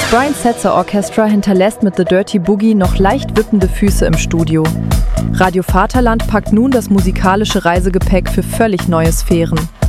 Das Brian Setzer Orchestra hinterlässt mit The Dirty Boogie noch leicht wippende Füße im Studio. Radio Vaterland packt nun das musikalische Reisegepäck für völlig neue Sphären.